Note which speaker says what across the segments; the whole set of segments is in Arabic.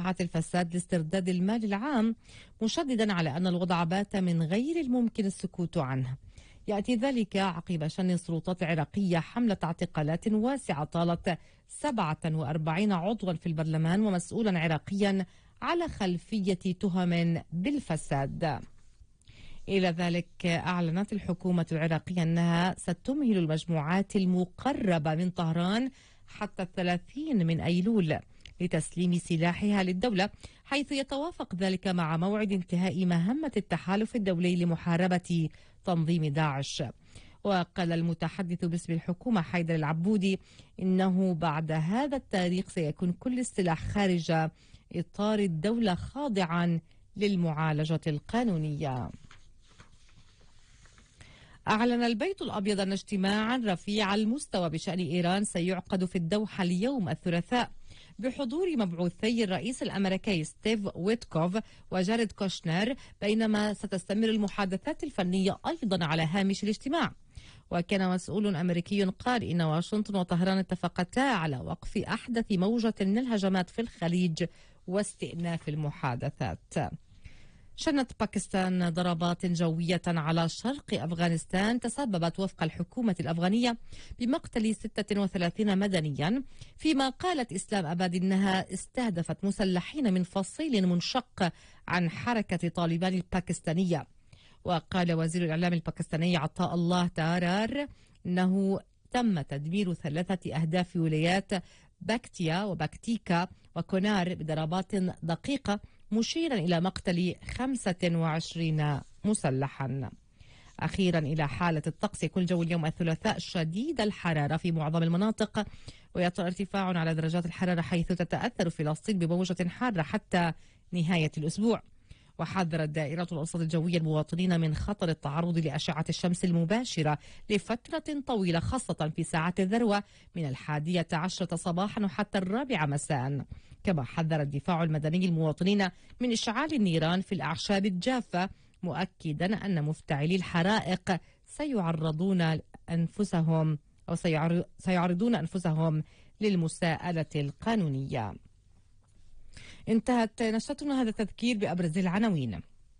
Speaker 1: مكافحة الفساد لاسترداد المال العام، مشددا على أن الوضع بات من غير الممكن السكوت عنه. يأتي ذلك عقب شن السلطات العراقية حملة اعتقالات واسعة طالت 47 عضوا في البرلمان ومسؤولا عراقيا على خلفية تهم بالفساد. إلى ذلك أعلنت الحكومة العراقية أنها ستمهل المجموعات المقربة من طهران حتى 30 من أيلول لتسليم سلاحها للدولة، حيث يتوافق ذلك مع موعد انتهاء مهمة التحالف الدولي لمحاربة تنظيم داعش. وقال المتحدث باسم الحكومة حيدر العبودي إنه بعد هذا التاريخ سيكون كل السلاح خارج إطار الدولة خاضعا للمعالجة القانونية. أعلن البيت الأبيض أن اجتماعا رفيع المستوى بشأن إيران سيعقد في الدوحة اليوم الثلاثاء بحضور مبعوثي الرئيس الأمريكي ستيف ويتكوف وجاريد كوشنر، بينما ستستمر المحادثات الفنية أيضا على هامش الاجتماع. وكان مسؤول أمريكي قال إن واشنطن وطهران اتفقتا على وقف أحدث موجة من الهجمات في الخليج واستئناف المحادثات. شنت باكستان ضربات جوية على شرق أفغانستان تسببت وفق الحكومة الأفغانية بمقتل 36 مدنيا، فيما قالت إسلام أباد إنها استهدفت مسلحين من فصيل منشق عن حركة طالبان الباكستانية. وقال وزير الإعلام الباكستاني عطاء الله تارار أنه تم تدمير 3 أهداف في ولايات باكتيا وباكتيكا وكونار بضربات دقيقة، مشيرا إلى مقتل 25 مسلحا. أخيرا إلى حالة الطقس. يكون الجو اليوم الثلاثاء شديد الحرارة في معظم المناطق، ويطرأ ارتفاع على درجات الحرارة حيث تتأثر فلسطين بموجة حارة حتى نهاية الأسبوع. وحذرت دائرة الأرصاد الجوية المواطنين من خطر التعرض لأشعة الشمس المباشرة لفترة طويلة، خاصة في ساعات الذروة من 11 صباحا وحتى 4 مساء. كما حذر الدفاع المدني المواطنين من إشعال النيران في الأعشاب الجافة، مؤكدا أن مفتعلي الحرائق سيعرضون أنفسهم للمساءلة القانونية. انتهت نشرتنا. هذا التذكير بأبرز العناوين.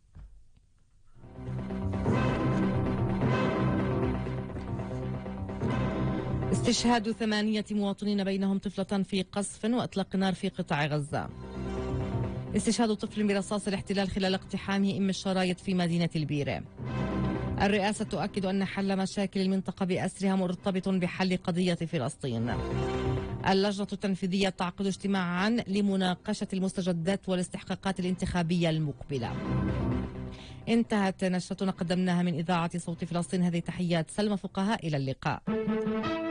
Speaker 1: استشهاد 8 مواطنين بينهم طفلة في قصف وإطلاق نار في قطاع غزة. استشهاد طفل برصاص الاحتلال خلال اقتحامه أم الشرايط في مدينة البيرة. الرئاسة تؤكد أن حل مشاكل المنطقة بأسرها مرتبط بحل قضية فلسطين. اللجنة التنفيذية تعقد اجتماعا لمناقشة المستجدات والاستحقاقات الانتخابية المقبلة. انتهت نشرتنا قدمناها من إذاعة صوت فلسطين. هذه تحيات سلمى فقهاء، إلى اللقاء.